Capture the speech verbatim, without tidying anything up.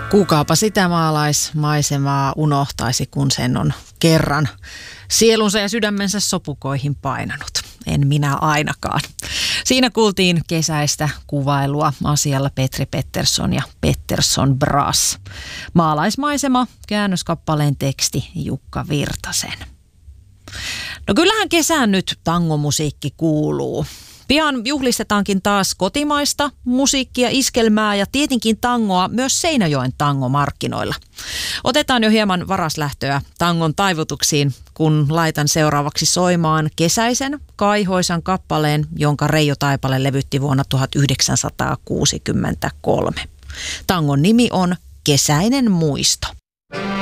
Kukaapa sitä maalaismaisemaa unohtaisi, kun sen on kerran sielunsa ja sydämensä sopukoihin painanut. En minä ainakaan. Siinä kuultiin kesäistä kuvailua asialla Petri Pettersson ja Pettersson Brass. Maalaismaisema, käännöskappaleen teksti Jukka Virtasen. No kyllähän kesään nyt tangomusiikki kuuluu. Pian juhlistetaankin taas kotimaista musiikkia, iskelmää ja tietenkin tangoa myös Seinäjoen tangomarkkinoilla. Otetaan jo hieman varaslähtöä tangon taivutuksiin, kun laitan seuraavaksi soimaan kesäisen kaihoisan kappaleen, jonka Reijo Taipale levytti vuonna tuhatyhdeksänsataakuusikymmentäkolme. Tangon nimi on Kesäinen muisto.